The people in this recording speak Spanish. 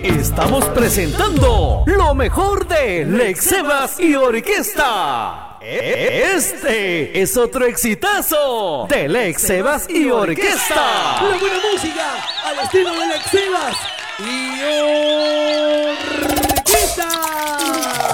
Estamos presentando lo mejor de Lex Sebas y Orquesta. Este es otro exitazo de Lex Sebas y Orquesta. La buena música al estilo de Lex Sebas y Orquesta.